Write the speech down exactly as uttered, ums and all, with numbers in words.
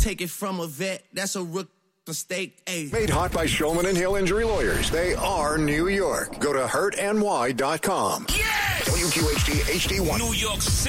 take it from a vet. That's a rookie mistake. Ay. Made hot by Shulman and Hill Injury Lawyers. They are New York. Go to hurt N Y dot com. Yes! W Q H D H D one. New York City.